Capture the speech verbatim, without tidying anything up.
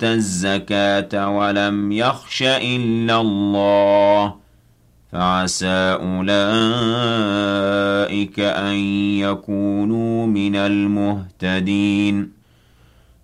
وآتى الزكاة ولم يخش إلا الله فعسى أولئك أن يكونوا من المهتدين